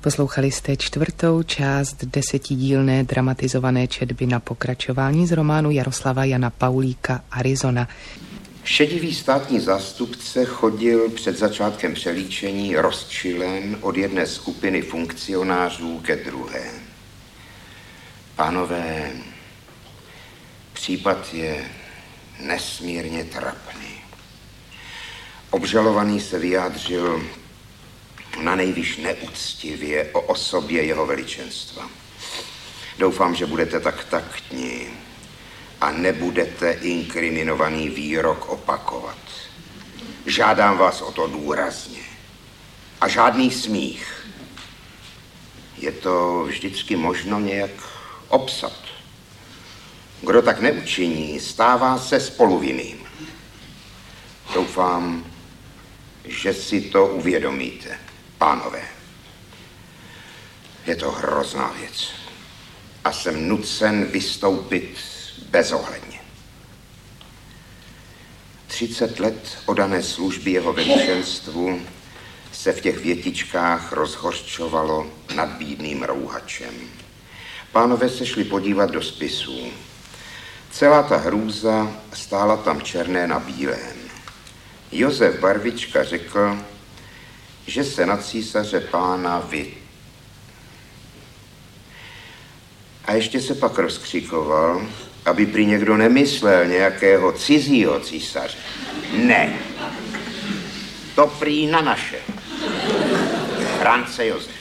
Poslouchali jste 4. část 10dílné dramatizované četby na pokračování z románu Jaroslava Jana Paulíka Arizona. Šedivý státní zástupce chodil před začátkem přelíčení rozčilen od jedné skupiny funkcionářů ke druhé. Pánové, případ je nesmírně trapný. Obžalovaný se vyjádřil na nejvíc neúctivě o osobě jeho veličenstva. Doufám, že budete tak taktní a nebudete inkriminovaný výrok opakovat. Žádám vás o to důrazně. A žádný smích. Je to vždycky možno nějak obsat. Kdo tak neučiní, stává se spoluvinným. Doufám, že si to uvědomíte, pánové. Je to hrozná věc a jsem nucen vystoupit bezohledně. 30 let odané služby jeho veličenstvu se v těch větičkách rozhořčovalo nad bídným rouhačem. Pánové se šli podívat do spisů. Celá ta hrůza stála tam černé na bílém. Josef Barvička řekl, že se na císaře pána A ještě se pak rozkřikoval, aby prý někdo nemyslel nějakého cizího císaře. Ne, to prý na naše. France Josef.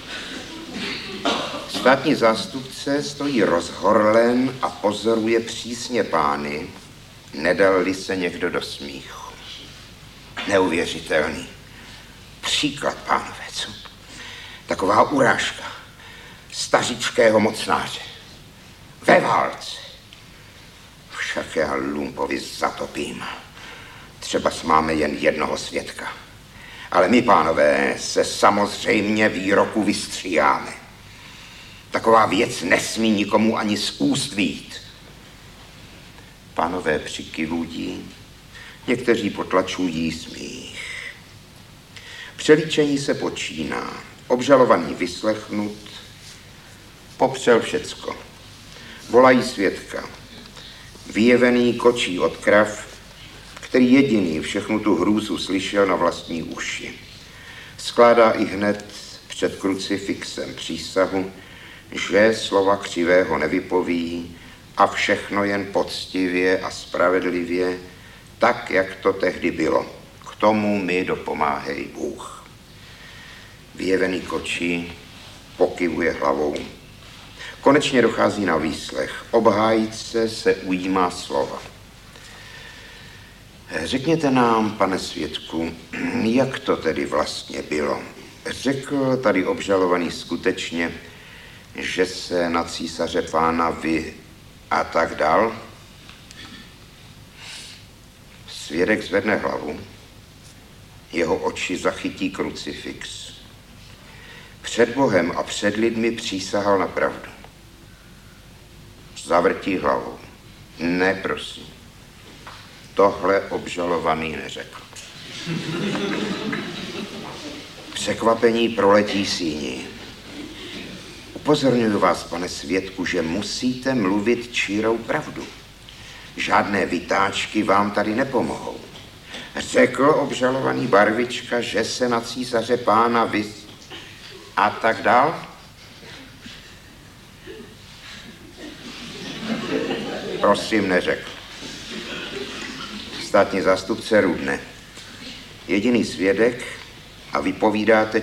Státní zástupce stojí rozhorlen a pozoruje přísně pány, nedal-li se někdo do smíchu. Neuvěřitelný. Příklad, pánové, co? Taková urážka stařičkého mocnáře. Ve válce. Však já lumpovi zatopím. Třeba máme jen jednoho svědka. Ale my, pánové, se samozřejmě výroku vystříháme. Taková věc nesmí nikomu ani z úst vyjít. Pánové přikyvují, někteří potlačují smích. Přelíčení se počíná. Obžalovaný vyslechnut, popřel všecko. Volají svědka. Vyjevený kočí od krav, který jediný všechnu tu hrůzu slyšel na vlastní uši. Skládá i hned před krucifixem přísahu, že slova křivého nevypoví a všechno jen poctivě a spravedlivě, tak, jak to tehdy bylo. K tomu mi dopomáhej Bůh. Vyjevený kočí, pokyvuje hlavou. Konečně dochází na výslech. Obhájce se ujímá slova. Řekněte nám, pane svědku, jak to tedy vlastně bylo? Řekl tady obžalovaný skutečně, že se na císaře pána a tak dál? Svědek zvedne hlavu, jeho oči zachytí krucifix. Před Bohem a před lidmi přísahal na pravdu. Zavrtí hlavou. Ne, prosím. Tohle obžalovaný neřekl. Překvapení proletí síní. Upozorňuji vás, pane svědku, že musíte mluvit čírou pravdu. Žádné vytáčky vám tady nepomohou. Řekl obžalovaný Barvička, že se na císaře pána a tak dál? Prosím, neřekl. Státní zástupce rudne. Jediný svědek a vypovídáte